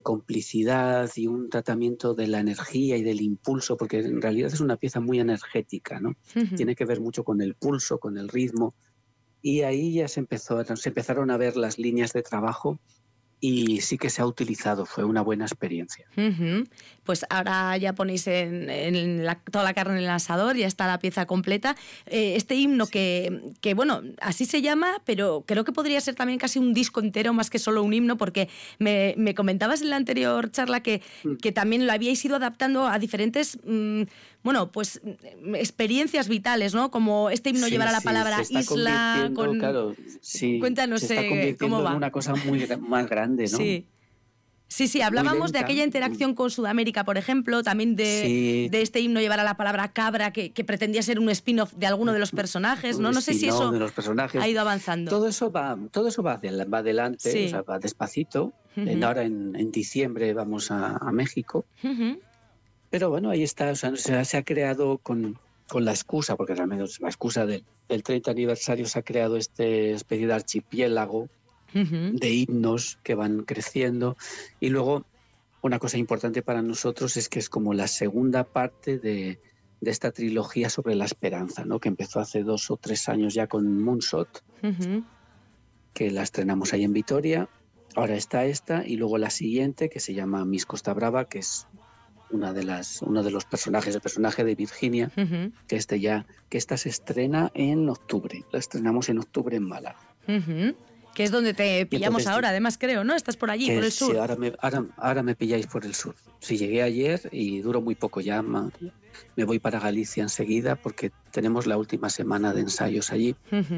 complicidad y un tratamiento de la energía y del impulso, porque en realidad es una pieza muy energética, ¿no? Tiene que ver mucho con el pulso, con el ritmo, y ahí ya se empezaron a ver las líneas de trabajo y sí que se ha utilizado, fue una buena experiencia. Pues ahora ya ponéis toda la carne en el asador, ya está la pieza completa. Este himno que, bueno, así se llama, pero creo que podría ser también casi un disco entero más que solo un himno, porque me comentabas en la anterior charla que también lo habíais ido adaptando a diferentes, pues experiencias vitales, ¿no? Como este himno llevará la palabra isla. Claro, Cuéntanos se está convirtiendo cómo va. En una cosa más grande, ¿no? Sí, hablábamos de aquella interacción con Sudamérica, por ejemplo, también de este himno llevará la palabra cabra, que pretendía ser un spin-off de alguno de los personajes, ¿no? No sé si eso de los personajes. Ha ido avanzando. Todo eso va adelante, o sea, va despacito. Ahora en diciembre vamos a México. Pero bueno, ahí está, o sea, se ha creado con la excusa, porque realmente la excusa del 30 aniversario se ha creado este especie de archipiélago de himnos que van creciendo. Y luego una cosa importante para nosotros es que es como la segunda parte de esta trilogía sobre la esperanza, ¿no? Que empezó hace 2 o 3 años ya con Moonshot, que la estrenamos ahí en Vitoria. Ahora está esta y luego la siguiente, que se llama Miss Costa Brava, que es uno de los personajes, el personaje de Virginia, que esta se estrena en octubre. La estrenamos en octubre en Málaga. Que es donde te pillamos ahora, además, creo, ¿no? Estás por allí, por el sur. Sí, ahora me pilláis por el sur. Sí, llegué ayer y duro muy poco ya. Me voy para Galicia enseguida porque tenemos la última semana de ensayos allí.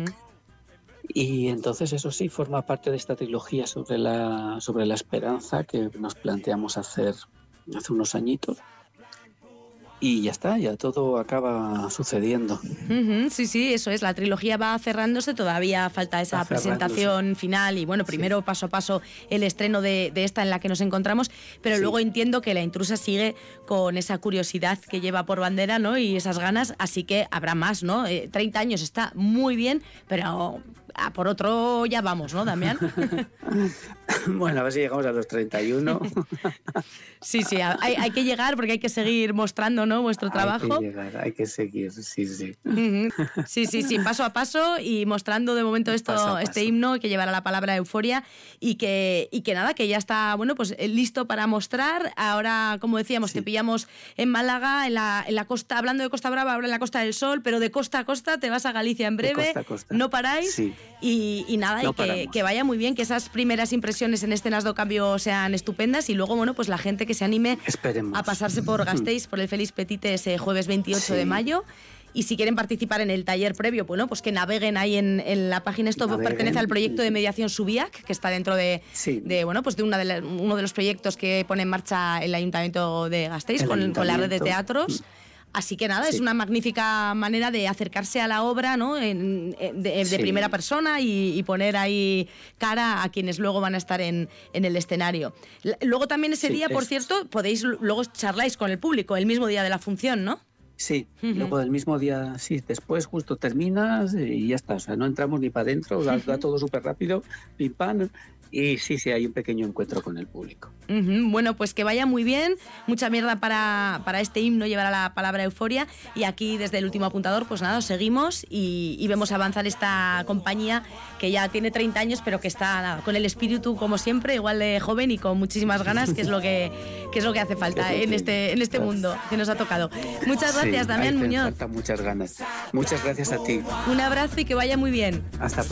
Y entonces eso sí forma parte de esta trilogía sobre la esperanza que nos planteamos hacer hace unos añitos. Y ya está, ya todo acaba sucediendo. Sí, eso es. La trilogía va cerrándose, todavía falta esa presentación final y bueno, primero paso a paso el estreno de esta en la que nos encontramos, pero luego entiendo que La intrusa sigue con esa curiosidad que lleva por bandera, ¿no? Y esas ganas, así que habrá más, ¿no? 30 años está muy bien, pero por otro ya vamos, ¿no, Damián? Bueno, a ver si llegamos a los 31. Sí, hay que llegar porque hay que seguir mostrando, ¿no?, vuestro trabajo. Hay que seguir, sí. Sí, paso a paso y mostrando de momento este himno que llevará la palabra euforia y que nada, que ya está, bueno, pues listo para mostrar. Ahora, como decíamos, te pillamos en Málaga, en la costa, hablando de Costa Brava, ahora en la Costa del Sol, pero de costa a costa te vas a Galicia en breve. De costa a costa. No paráis. Sí. Y nada, no y que vaya muy bien, que esas primeras impresiones en Escenas do Cambio sean estupendas y luego, bueno, pues la gente que se anime a pasarse por Gasteiz, por el Félix Petite ese jueves 28 de mayo. Y si quieren participar en el taller previo, bueno, pues que naveguen ahí en la página. Esto pertenece al proyecto de mediación Subiac, que está dentro de uno de los proyectos que pone en marcha el Ayuntamiento de Gasteiz con la red de teatros. Así que nada, es una magnífica manera de acercarse a la obra, ¿no? de primera persona y poner ahí cara a quienes luego van a estar en el escenario. Luego también ese día, por cierto, luego charláis con el público, el mismo día de la función, ¿no? Sí, luego del mismo día, después justo terminas y ya está, o sea, no entramos ni para adentro, da todo súper rápido, pim pam, y sí, hay un pequeño encuentro con el público. Bueno, pues que vaya muy bien, mucha mierda para este himno, llevará la palabra euforia, y aquí desde el último apuntador, pues nada, seguimos y vemos avanzar esta compañía que ya tiene 30 años, pero que está con el espíritu, como siempre, igual de joven y con muchísimas ganas, que es lo que hace falta en este mundo que nos ha tocado. Muchas gracias, Damián Muñoz. Falta muchas ganas. Muchas gracias a ti. Un abrazo y que vaya muy bien. Hasta pronto.